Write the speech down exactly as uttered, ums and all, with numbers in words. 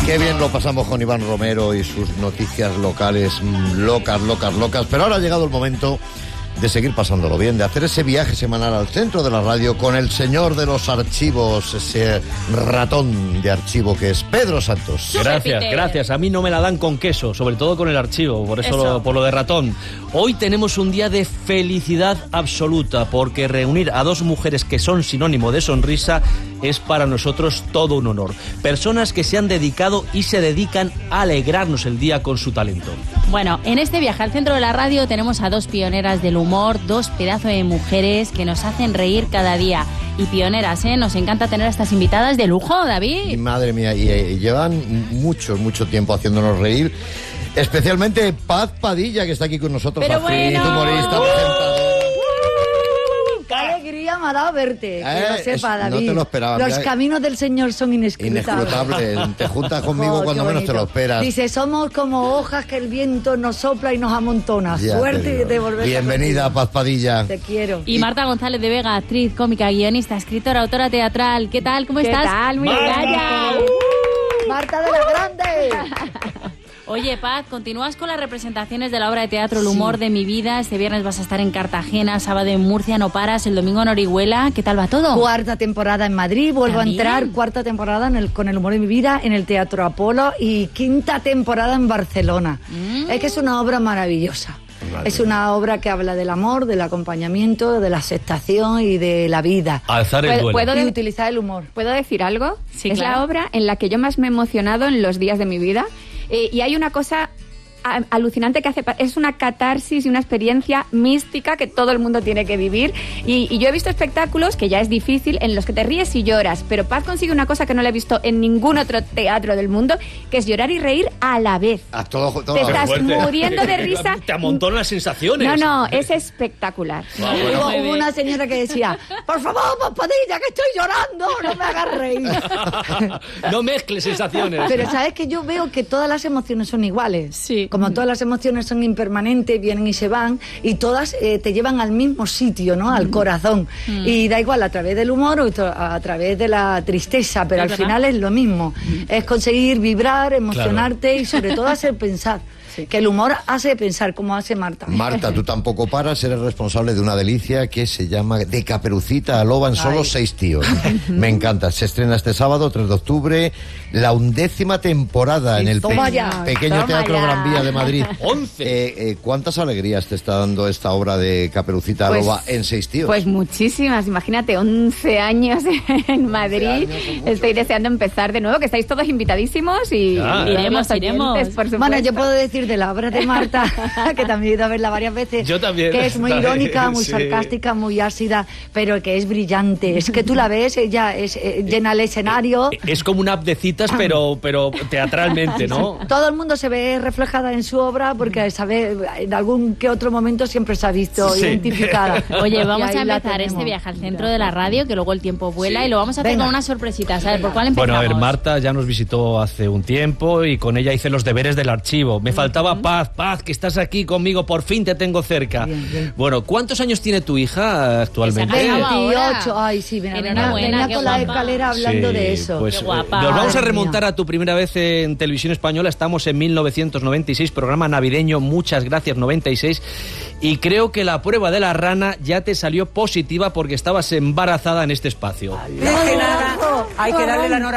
Qué bien lo pasamos con Iván Romero y sus noticias locales locas, locas, locas. Pero ahora ha llegado el momento de seguir pasándolo bien, de hacer ese viaje semanal al centro de la radio con el señor de los archivos, ese ratón de archivo que es Pedro Santos. Gracias, gracias. A mí no me la dan con queso, sobre todo con el archivo, por eso, eso. Lo, por lo de ratón. Hoy tenemos un día de felicidad absoluta, porque reunir a dos mujeres que son sinónimo de sonrisa es para nosotros todo un honor. Personas que se han dedicado y se dedican a alegrarnos el día con su talento. Bueno, en este viaje al centro de la radio tenemos a dos pioneras del humor, dos pedazos de mujeres que nos hacen reír cada día. Y pioneras, ¿eh? Nos encanta tener a estas invitadas de lujo, David. Y madre mía, y, y llevan mucho, mucho tiempo haciéndonos reír. Especialmente Paz Padilla, que está aquí con nosotros. Pero actriz, bueno. humorista, presentadora. ¡Qué alegría me ha dado verte! Eh, que lo sepa, es, David. No te lo esperaba. Los mira, caminos del Señor son inescrutables. Inescrutables. Te juntas conmigo Oh, cuando menos te lo esperas. Dice, somos como hojas que el viento nos sopla y nos amontona. Ya Suerte de volver. Bienvenida, Paz Padilla. Te quiero. Y Marta González de Vega, actriz, cómica, guionista, escritora, autora teatral. ¿Qué tal? ¿Cómo ¿Qué estás? tal? Muy Marta. bien. Uh, Marta de la Grande. Oye, Paz, continúas con las representaciones de la obra de teatro El humor de mi vida. Este viernes vas a estar en Cartagena, sábado en Murcia, no paras, el domingo en Orihuela. ¿Qué tal va todo? Cuarta temporada en Madrid, vuelvo ¿También? a entrar, cuarta temporada en el, con El humor de mi vida en el Teatro Apolo y quinta temporada en Barcelona. Mm. Es que es una obra maravillosa. Madre. Es una obra que habla del amor, del acompañamiento, de la aceptación y de la vida. Alzar el duelo. ¿Puedo Y de- utilizar el humor. ¿Puedo decir algo? Sí, es claro. la obra en la que yo más me he emocionado en los días de mi vida. Eh, y hay una cosa a- alucinante que hace, pa- es una catarsis y una experiencia mística que todo el mundo tiene que vivir. Y, y yo he visto espectáculos, que ya es difícil, en los que te ríes y lloras, pero Paz consigue una cosa que no la he visto en ningún otro teatro del mundo, que es llorar y reír a la vez. A todo, todo Te a la estás vez. muriendo de risa. Te amontonan las sensaciones. No, no, es espectacular. Ah, bueno. Hubo, muy hubo bien. una señora que decía, por favor, Paz Padilla, que estoy llorando, no me hagas reír. No mezcles sensaciones. Pero sabes que yo veo que todas las emociones son iguales. Sí. Como todas las emociones son impermanentes, vienen y se van, y todas eh, te llevan al mismo sitio, ¿no? Al corazón. Mm. Y da igual a través del humor o a, a través de la tristeza, pero Es al verdad. final es lo mismo. Es conseguir vibrar, emocionarte y sobre todo hacer pensar. Que el humor hace pensar, como hace Marta. Marta, tú tampoco paras, eres responsable de una delicia que se llama De Caperucita a Loba en solo Ay. seis tíos. Me encanta. Se estrena este sábado, tres de octubre, la undécima temporada en el Toma pe- ya, pequeño toma Teatro ya. Gran Vía de Madrid. Once. Eh, eh, ¿Cuántas alegrías te está dando esta obra de Caperucita a Pues- Loba en seis tíos? Pues muchísimas, imagínate, once años en Madrid. años son muchos. Estoy deseando empezar de nuevo, que estáis todos invitadísimos y Ya. y Iremos, los oyentes, iremos. por supuesto. Bueno, yo puedo decir de la obra de Marta, que también he ido a verla varias veces, Yo también. que es muy irónica, muy Sí. sarcástica, muy ácida, pero que es brillante. Es que tú la ves, ella es, eh, llena el escenario. Es como una app de citas, pero, pero teatralmente, ¿no? Todo el mundo se ve reflejada en su obra porque sabe, en algún que otro momento siempre se ha visto Sí. identificada. Oye, Y vamos ahí a la empezar este tenemos. viaje al centro de la radio, que luego el tiempo vuela, y lo vamos a hacer Venga. con una sorpresita, ¿sabes? ¿Por cuál empezamos? Bueno, a ver, Marta ya nos visitó hace un tiempo y con ella hice los deberes del archivo. Me faltaba Paz, Paz, que estás aquí conmigo, por fin te tengo cerca. Bien, bien. Bueno, ¿cuántos años tiene tu hija actualmente? Que se acaba ahora. veintiocho, ay sí, venga, venga, Enhorabuena, venga qué con la guapa. escalera hablando Sí, de eso. Pues, Qué eh, guapa. nos vamos a Madre remontar mía. a tu primera vez en Televisión Española. Estamos en mil novecientos noventa y seis, programa navideño, muchas gracias, noventa y seis. Y creo que la prueba de la rana ya te salió positiva porque estabas embarazada en este espacio. Es que nada, hay que darle la enhorabuena.